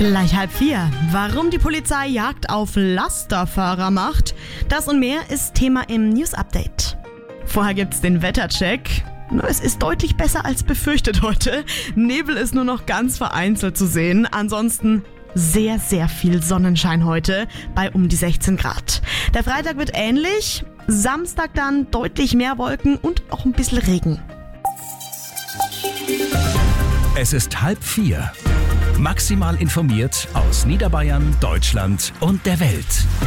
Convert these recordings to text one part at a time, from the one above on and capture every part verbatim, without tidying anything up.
Gleich halb vier. Warum die Polizei Jagd auf Lasterfahrer macht, das und mehr ist Thema im News Update. Vorher gibt's den Wettercheck. Es ist deutlich besser als befürchtet heute. Nebel ist nur noch ganz vereinzelt zu sehen. Ansonsten sehr, sehr viel Sonnenschein heute bei um die sechzehn Grad. Der Freitag wird ähnlich. Samstag dann deutlich mehr Wolken und auch ein bisschen Regen. Es ist halb vier. Maximal informiert aus Niederbayern, Deutschland und der Welt.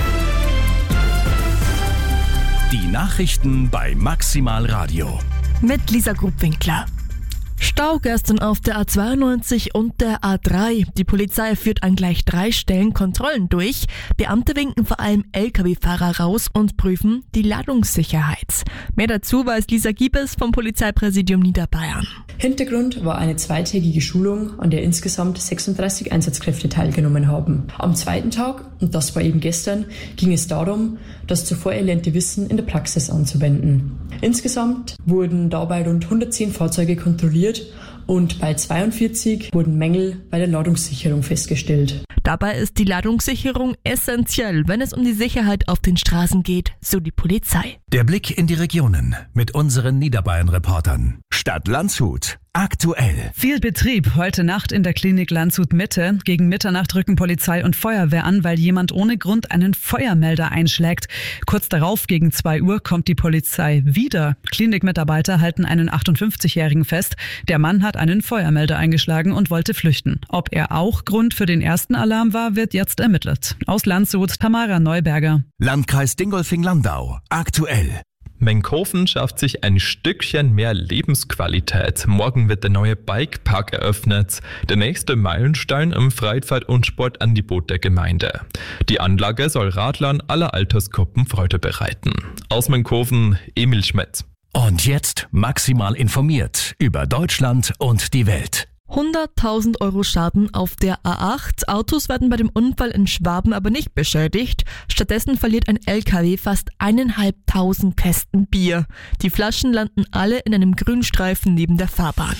Die Nachrichten bei Maximal Radio. Mit Lisa Grubwinkler. Stau gestern auf der A zweiundneunzig und der A drei. Die Polizei führt an gleich drei Stellen Kontrollen durch. Beamte winken vor allem L K W-Fahrer raus und prüfen die Ladungssicherheit. Mehr dazu weiß Lisa Giebes vom Polizeipräsidium Niederbayern. Hintergrund war eine zweitägige Schulung, an der insgesamt sechsunddreißig Einsatzkräfte teilgenommen haben. Am zweiten Tag, und das war eben gestern, ging es darum, das zuvor erlernte Wissen in der Praxis anzuwenden. Insgesamt wurden dabei rund hundertzehn Fahrzeuge kontrolliert und bei zweiundvierzig wurden Mängel bei der Ladungssicherung festgestellt. Dabei ist die Ladungssicherung essentiell, wenn es um die Sicherheit auf den Straßen geht, so die Polizei. Der Blick in die Regionen mit unseren Niederbayern-Reportern. Stadt Landshut. Aktuell. Viel Betrieb heute Nacht in der Klinik Landshut Mitte. Gegen Mitternacht rücken Polizei und Feuerwehr an, weil jemand ohne Grund einen Feuermelder einschlägt. Kurz darauf, gegen zwei Uhr, kommt die Polizei wieder. Klinikmitarbeiter halten einen achtundfünfzigjährigen fest. Der Mann hat einen Feuermelder eingeschlagen und wollte flüchten. Ob er auch Grund für den ersten Alarm war, wird jetzt ermittelt. Aus Landshut, Tamara Neuberger. Landkreis Dingolfing-Landau. Aktuell. Menkhofen schafft sich ein Stückchen mehr Lebensqualität. Morgen wird der neue Bikepark eröffnet. Der nächste Meilenstein im Freizeit- und Sportangebot der Gemeinde. Die Anlage soll Radlern aller Altersgruppen Freude bereiten. Aus Menkhofen, Emil Schmidt. Und jetzt maximal informiert über Deutschland und die Welt. hunderttausend Euro Schaden auf der A acht. Autos werden bei dem Unfall in Schwaben aber nicht beschädigt. Stattdessen verliert ein L K W fast eineinhalbtausend Kästen Bier. Die Flaschen landen alle in einem Grünstreifen neben der Fahrbahn.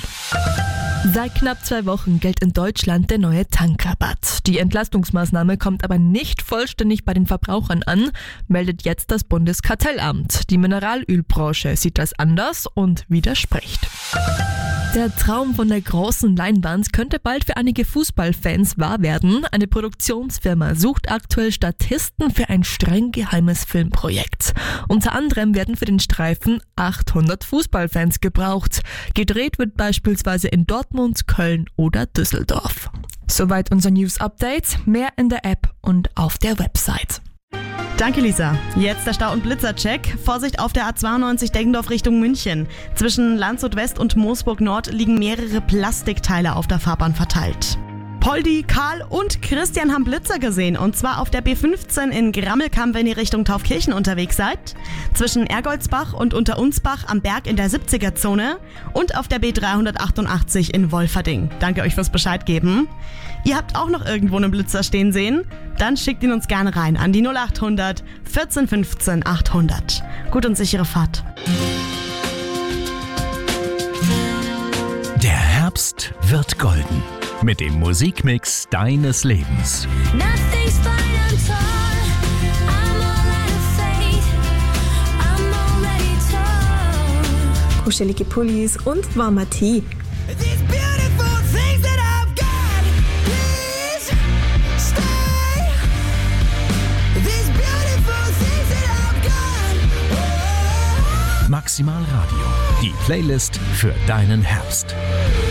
Seit knapp zwei Wochen gilt in Deutschland der neue Tankrabatt. Die Entlastungsmaßnahme kommt aber nicht vollständig bei den Verbrauchern an, meldet jetzt das Bundeskartellamt. Die Mineralölbranche sieht das anders und widerspricht. Der Traum von der großen Leinwand könnte bald für einige Fußballfans wahr werden. Eine Produktionsfirma sucht aktuell Statisten für ein streng geheimes Filmprojekt. Unter anderem werden für den Streifen achthundert Fußballfans gebraucht. Gedreht wird beispielsweise in Dortmund, Köln oder Düsseldorf. Soweit unser News-Update. Mehr in der App und auf der Website. Danke, Lisa. Jetzt der Stau- und Blitzercheck. Vorsicht auf der A zweiundneunzig Deggendorf Richtung München. Zwischen Landshut West und Moosburg Nord liegen mehrere Plastikteile auf der Fahrbahn verteilt. Poldi, Karl und Christian haben Blitzer gesehen, und zwar auf der B fünfzehn in Grammelkamp, wenn ihr Richtung Taufkirchen unterwegs seid, zwischen Ergoldsbach und Unterunsbach am Berg in der siebziger-Zone und auf der B dreihundertachtundachtzig in Wolferding. Danke euch fürs Bescheid geben. Ihr habt auch noch irgendwo einen Blitzer stehen sehen? Dann schickt ihn uns gerne rein an die null achthundert vierzehn fünfzehn achthundert. Gut und sichere Fahrt. Der Herbst wird golden. Mit dem Musikmix deines Lebens. Kuschelige Pullis und warmer Tee. Maximal Radio. Die Playlist für deinen Herbst.